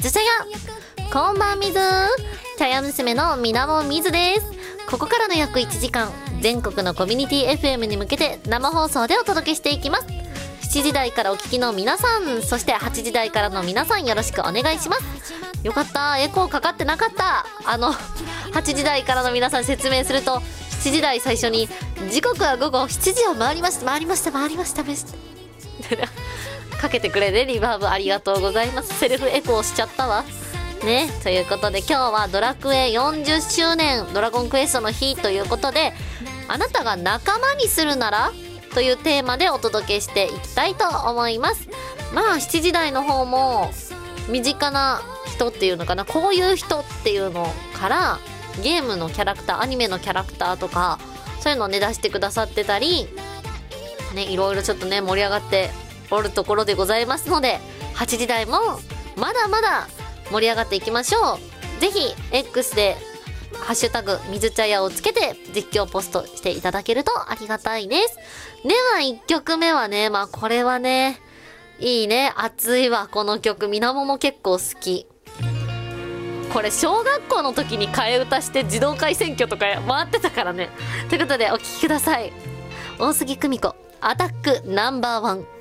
ず茶屋。こんばんみず。茶屋娘のみなもみずです。ここからの約1時間、全国のコミュニティ FM に向けて生放送でお届けしていきます。7時台からお聞きの皆さん、そして8時台からの皆さん、よろしくお願いします。よかった、エコーかかってなかった。8時台からの皆さん説明すると、7時台最初に時刻は午後7時を回りましたかけてくれてリバーブありがとうございます。セルフエコーしちゃったわね。ということで今日はドラクエ40周年ドラゴンクエストの日ということで、あなたが仲間にするならというテーマでお届けしていきたいと思います。まあ7時台の方も身近な人っていうのかな、こういう人っていうのからゲームのキャラクター、アニメのキャラクターとかそういうのをね出してくださってたりね、いろいろちょっとね盛り上がっておるところでございますので、8時台もまだまだ盛り上がっていきましょう。ぜひ X でハッシュタグ水茶屋をつけて実況ポストしていただけるとありがたいです。では1曲目はね、まあこれはねいいね、熱いわこの曲。みなもも結構好き。これ小学校の時に替え歌して児童会選挙とか回ってたからね。ということでお聴きください。大杉久美子アタックナンバーワン。